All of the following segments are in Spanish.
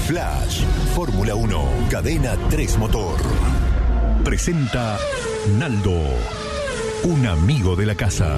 Flash, Fórmula 1, Cadena 3 Motor. Presenta Naldo, un amigo de la casa.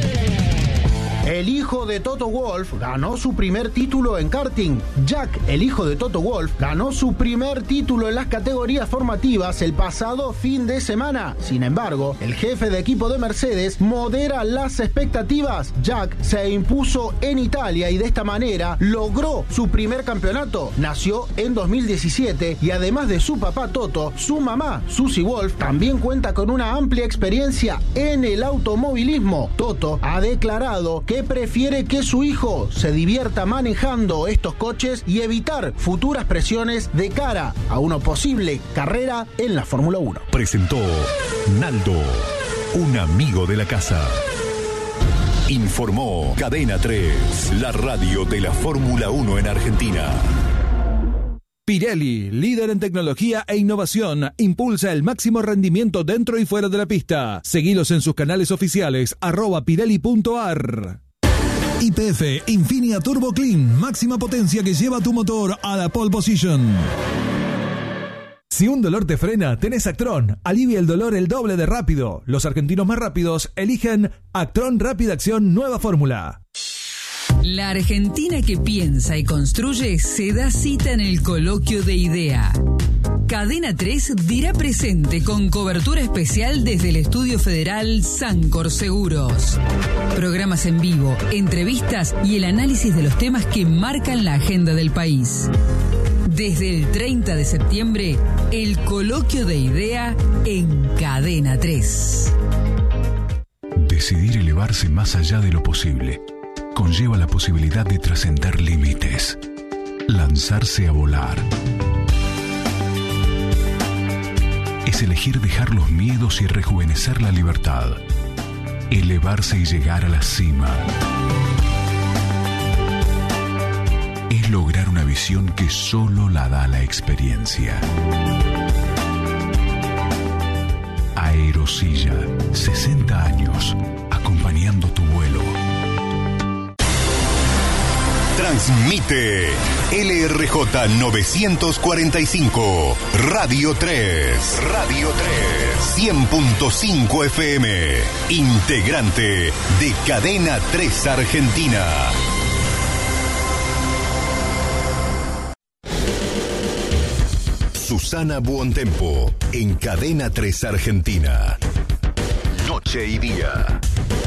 El hijo de Toto Wolff ganó su primer título en karting. Jack, el hijo de Toto Wolff, ganó su primer título en las categorías formativas el pasado fin de semana. Sin embargo, el jefe de equipo de Mercedes modera las expectativas. Jack se impuso en Italia y de esta manera logró su primer campeonato. Nació en 2017 y además de su papá Toto, su mamá, Susie Wolff, también cuenta con una amplia experiencia en el automovilismo. Toto ha declarado que prefiere que su hijo se divierta manejando estos coches y evitar futuras presiones de cara a una posible carrera en la Fórmula 1. Presentó Naldo, un amigo de la casa. Informó Cadena 3, la radio de la Fórmula 1 en Argentina. Pirelli, líder en tecnología e innovación, impulsa el máximo rendimiento dentro y fuera de la pista. Seguilos en sus canales oficiales, @pirelli.ar. YPF Infinia Turbo Clean, máxima potencia que lleva tu motor a la pole position. Si un dolor te frena, tenés Actron. Alivia el dolor el doble de rápido. Los argentinos más rápidos eligen Actron Rápida Acción Nueva Fórmula. La Argentina que piensa y construye se da cita en el Coloquio de Idea. Cadena 3 dirá presente con cobertura especial desde el Estudio Federal Sancor Seguros. Programas en vivo, entrevistas y el análisis de los temas que marcan la agenda del país. Desde el 30 de septiembre, el Coloquio de Idea en Cadena 3. Decidir elevarse más allá de lo posible conlleva la posibilidad de trascender límites, lanzarse a volar. Es elegir dejar los miedos y rejuvenecer la libertad, elevarse y llegar a la cima. Es lograr una visión que solo la da la experiencia. Aerosilla, 60 años, acompañando tu vuelo. Transmite LRJ 945, Radio 3. Radio 3, 100.5 FM, integrante de Cadena 3 Argentina. Susana Buontempo, en Cadena 3 Argentina. Noche y día.